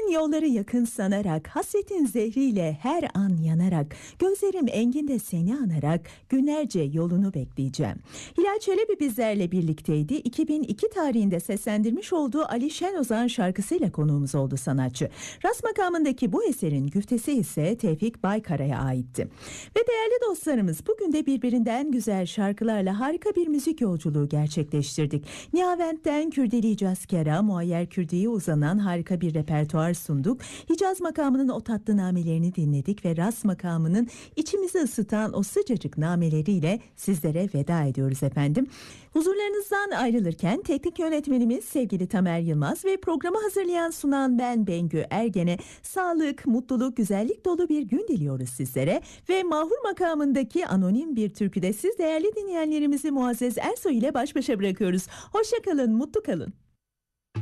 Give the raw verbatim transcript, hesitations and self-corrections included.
Kalbimin yolları yakın sanarak, hasretin zehriyle her an yanarak, gözlerim enginde seni anarak günlerce yolunu bekleyeceğim. Hilal Çelebi bizlerle birlikteydi. iki bin iki tarihinde seslendirmiş olduğu Ali Şenozan şarkısıyla konuğumuz oldu sanatçı. Ras makamındaki bu eserin güftesi ise Tevfik Baykara'ya aitti. Ve değerli dostlarımız, bugün de birbirinden güzel şarkılarla harika bir müzik yolculuğu gerçekleştirdik. Nihavent'ten Kürdeli Cazkera, Muayyer Kürdi'ye uzanan harika bir repertuar sunduk. Hicaz makamının o tatlı namelerini dinledik ve Ras makamının içimizi ısıtan o sıcacık nameleriyle sizlere veda ediyoruz efendim. Huzurlarınızdan ayrılırken teknik yönetmenimiz sevgili Tamer Yılmaz ve programı hazırlayan sunan ben Bengü Ergen'e sağlık, mutluluk, güzellik dolu bir gün diliyoruz sizlere ve Mahur makamındaki anonim bir türküde siz değerli dinleyenlerimizi Muazzez Ersoy ile baş başa bırakıyoruz. Hoşça kalın, mutlu kalın.